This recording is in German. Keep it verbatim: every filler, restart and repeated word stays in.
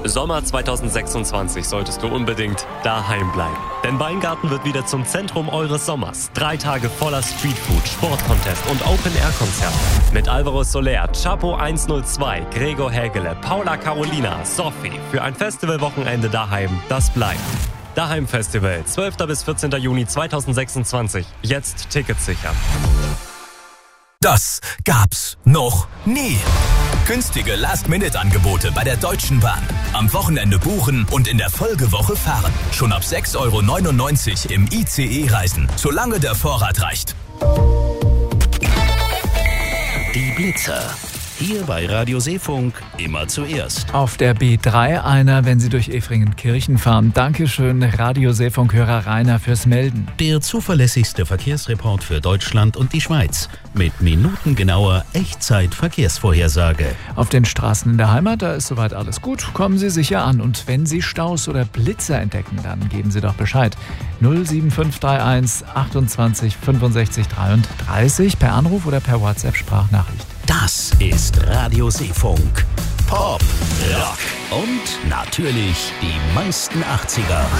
Sommer zweitausendsechsundzwanzig solltest du unbedingt daheim bleiben. Denn Weingarten wird wieder zum Zentrum eures Sommers. Drei Tage voller Streetfood, Sportcontest und Open-Air-Konzerte. Mit Alvaro Soler, Chapo hundertzwei, Gregor Hägele, Paula Carolina, Sophie. Für ein Festivalwochenende daheim, das bleibt. Daheim Festival, zwölfter bis vierzehnter Juni zweitausendsechsundzwanzig. Jetzt Tickets sichern. Das gab's noch nie. Günstige Last-Minute-Angebote bei der Deutschen Bahn. Am Wochenende buchen und in der Folgewoche fahren. Schon ab sechs Euro neunundneunzig im I C E-Reisen, solange der Vorrat reicht. Die Blitzer. Hier bei Radio Seefunk immer zuerst. Auf der B drei einer, wenn Sie durch Efringen-Kirchen fahren. Dankeschön, Radio Seefunk-Hörer Rainer, fürs Melden. Der zuverlässigste Verkehrsreport für Deutschland und die Schweiz. Mit minutengenauer Echtzeit-Verkehrsvorhersage. Auf den Straßen in der Heimat, da ist soweit alles gut. Kommen Sie sicher an. Und wenn Sie Staus oder Blitzer entdecken, dann geben Sie doch Bescheid. null sieben fünf drei eins achtundzwanzig fünfundsechzig dreiunddreißig per Anruf oder per WhatsApp-Sprachnachricht. Das ist Radio Seefunk. Pop, Rock und natürlich die meisten achtziger.